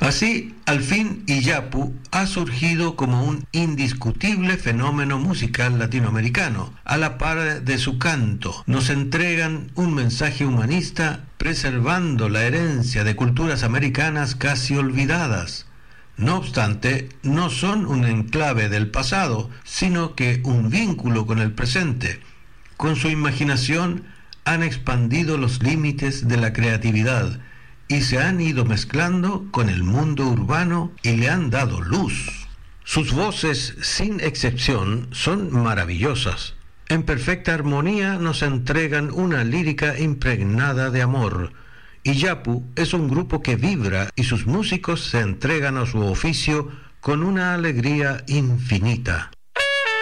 Así, al fin, Iyapu ha surgido como un indiscutible fenómeno musical latinoamericano. A la par de su canto, nos entregan un mensaje humanista preservando la herencia de culturas americanas casi olvidadas. No obstante, no son un enclave del pasado, sino que un vínculo con el presente. Con su imaginación han expandido los límites de la creatividad y se han ido mezclando con el mundo urbano y le han dado luz. Sus voces, sin excepción, son maravillosas. En perfecta armonía nos entregan una lírica impregnada de amor. Iyapu es un grupo que vibra y sus músicos se entregan a su oficio con una alegría infinita.